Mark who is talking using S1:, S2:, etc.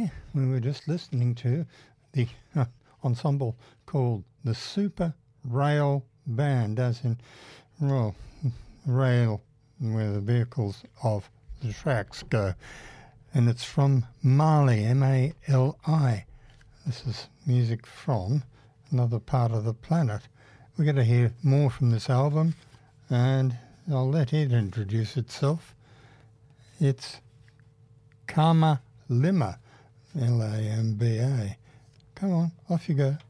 S1: there, we were just listening to the ensemble called the Super Rail Band, as in, well, rail where the vehicles of the tracks go. And it's from Mali, M-A-L-I. This is music from another part of the planet. We're going to hear more from this album, and I'll let it introduce itself. It's Kama Lima, L-A-M-B-A. Come on, off you go.